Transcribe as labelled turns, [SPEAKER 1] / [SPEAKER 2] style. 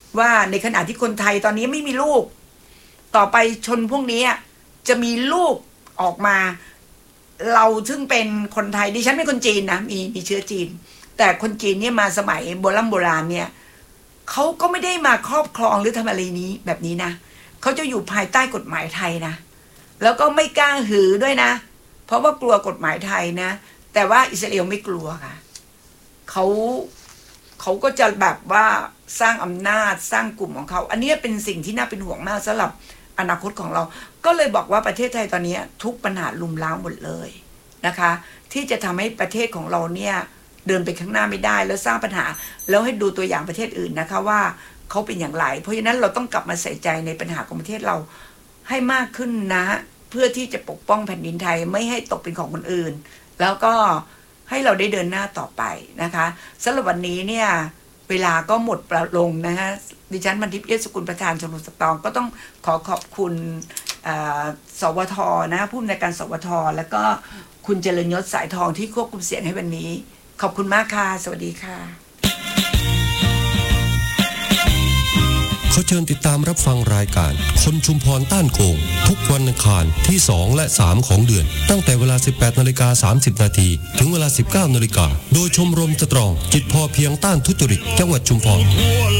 [SPEAKER 1] ว่าในขณะที่คนไทยตอนนี้ไม่มีลูกต่อไปชนพวกนี้จะมีลูกออกมาเราซึ่งเป็นคนไทยดิฉันเป็นคนจีนนะมีเชื้อจีนแต่คนจีนเนี่ยมาสมัยโบราณเนี่ยเขาก็ไม่ได้มาครอบครองหรือทำอะไรนี้แบบนี้นะเขาจะอยู่ภายใต้กฎหมายไทยนะแล้วก็ไม่กล้าหือด้วยนะเพราะว่ากลัวกฎหมายไทยนะแต่ว่าอิสราเอลไม่กลัวค่ะเขาก็จะแบบว่าสร้างอำนาจสร้างกลุ่มของเขาอันนี้เป็นสิ่งที่น่าเป็นห่วงมากสำหรับอนาคตของเราก็เลยบอกว่าประเทศไทยตอนนี้ทุกปัญหาลุมล้างหมดเลยนะคะที่จะทำให้ประเทศของเราเนี่ยเดินไปข้างหน้าไม่ได้แล้วสร้างปัญหาแล้วให้ดูตัวอย่างประเทศอื่นนะคะว่าเขาเป็นอย่างไรเพราะฉะนั้นเราต้องกลับมาใส่ใจในปัญหาของประเทศเราให้มากขึ้นนะเพื่อที่จะปกป้องแผ่นดินไทยไม่ให้ตกเป็นของคนอื่นแล้วก็ให้เราได้เดินหน้าต่อไปนะคะสำหรับวันนี้เนี่ยเวลาก็หมดประลงนะคะดิฉันมันทิพย์เอี้ยสกุลประธานชมรมสตองก็ต้องขอบคุณสวทนะผู้อำนวยการสวทแล้วก็คุณเจริญยศสายทองที่ควบคุมเสียงให้วันนี้ขอบคุณมากค่ะสวัสดีค่ะ
[SPEAKER 2] ขอเชิญติดตามรับฟังรายการคนชุมพรต้านโกงทุกวันอังคารที่2และ3ของเดือนตั้งแต่เวลา 18:30 นาทีถึงเวลา 19:00 นโดยชมรมสตรองจิตพอเพียงต้านทุจริตจังหวัดชุมพร